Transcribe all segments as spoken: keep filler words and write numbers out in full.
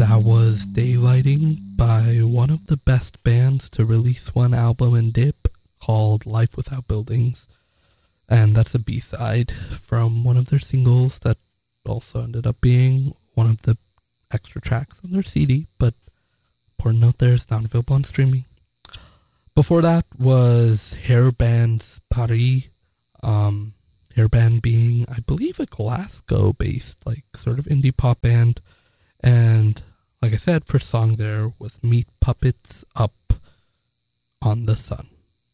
That was Daylighting by one of the best bands to release one album in dip called Life Without Buildings. And that's a B-side from one of their singles that also ended up being one of the extra tracks on their C D, but important note there, it's not available on streaming. Before that was Hairband's Paris, um, Hairband being, I believe, a Glasgow-based, like, sort of indie pop band. And, like I said, first song there was Meat Puppets Up on the Sun.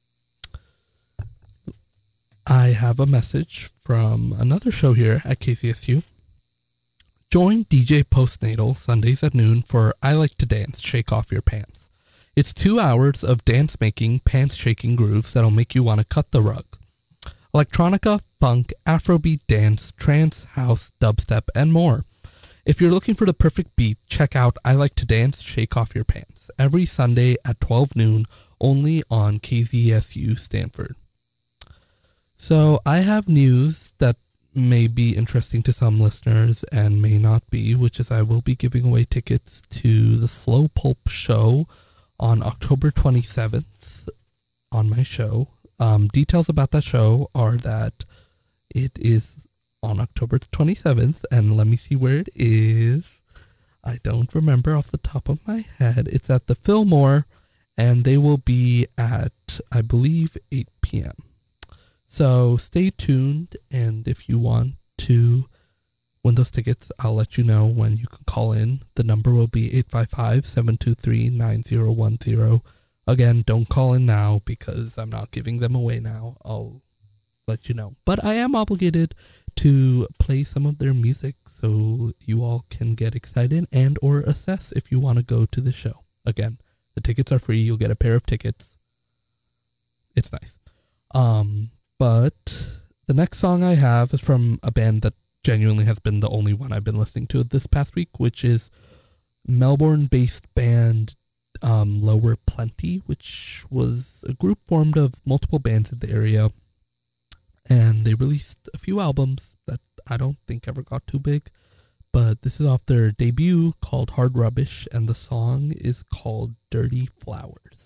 I have a message from another show here at K C S U. Join D J Postnatal Sundays at noon for I Like to Dance, Shake Off Your Pants. It's two hours of dance-making, pants-shaking grooves that'll make you want to cut the rug. Electronica, funk, Afrobeat dance, trance, house, dubstep, and more. If you're looking for the perfect beat, check out I Like to Dance, Shake Off Your Pants. Every Sunday at twelve noon, only on K Z S U Stanford. So I have news that may be interesting to some listeners and may not be, which is I will be giving away tickets to the Slow Pulp show on October twenty-seventh on my show. Um, details about that show are that it is on October twenty-seventh, and let me see where it is. I don't remember off the top of my head. It's at the Fillmore, and they will be at, I believe, eight p.m. So stay tuned, and if you want to win those tickets, I'll let you know when you can call in. The number will be eight five five, seven two three, nine zero one zero. Again, don't call in now because I'm not giving them away now. I'll let you know. But I am obligated to play some of their music so you all can get excited and or assess if you want to go to the show. Again, the tickets are free. You'll get a pair of tickets. It's nice. Um... But the next song I have is from a band that genuinely has been the only one I've been listening to this past week, which is Melbourne-based band um, Lower Plenty, which was a group formed of multiple bands in the area. And they released a few albums that I don't think ever got too big. But this is off their debut called Hard Rubbish, and the song is called Dirty Flowers.